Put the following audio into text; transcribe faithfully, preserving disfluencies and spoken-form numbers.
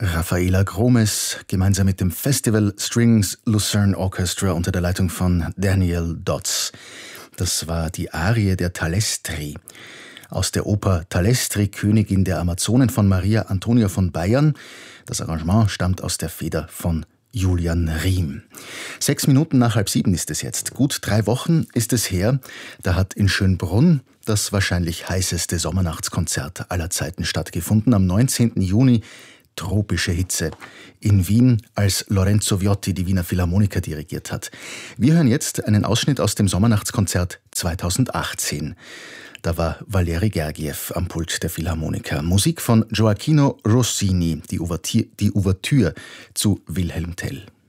Rafaela Gromes gemeinsam mit dem Festival Strings Lucerne Orchestra unter der Leitung von Daniel Dodds. Das war die Arie der Talestri aus der Oper Talestri, Königin der Amazonen von Maria Antonia von Bayern. Das Arrangement stammt aus der Feder von Julian Riem. Sechs Minuten nach halb sieben ist es jetzt. Gut drei Wochen ist es her. Da hat in Schönbrunn das wahrscheinlich heißeste Sommernachtskonzert aller Zeiten stattgefunden. Am neunzehnten Juni tropische Hitze in Wien, als Lorenzo Viotti die Wiener Philharmoniker dirigiert hat. Wir hören jetzt einen Ausschnitt aus dem Sommernachtskonzert zweitausendachtzehn. Da war Valeri Gergiev am Pult der Philharmoniker. Musik von Gioacchino Rossini, die Ouvertüre, die Ouvertüre zu Wilhelm Tell.